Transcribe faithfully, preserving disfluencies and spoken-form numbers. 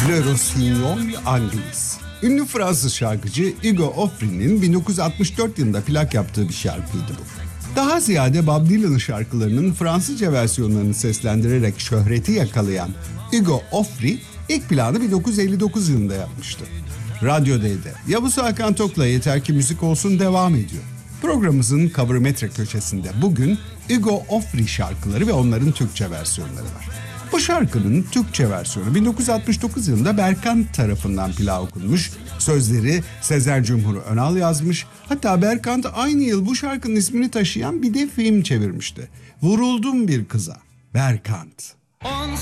Le Rossignol Anglais. Ünlü Fransız şarkıcı Hugo Offry'nin bin dokuz yüz altmış dört yılında plak yaptığı bir şarkıydı bu. Daha ziyade Bob Dylan'ın şarkılarının Fransızca versiyonlarını seslendirerek şöhreti yakalayan Hugo Offry ilk planı bin dokuz yüz elli dokuz yılında yapmıştı. Radyo D'de Yavuz Hakan Tok'la Yeter Ki Müzik Olsun devam ediyor. Programımızın Covermetre köşesinde bugün Hugo Offry şarkıları ve onların Türkçe versiyonları var. Bu şarkının Türkçe versiyonu bin dokuz yüz altmış dokuz yılında Berkant tarafından plağa okunmuş. Sözleri Sezer Cumhur Önal yazmış. Hatta Berkant aynı yıl bu şarkının ismini taşıyan bir de film çevirmişti. Vuruldum bir kıza. Berkant. On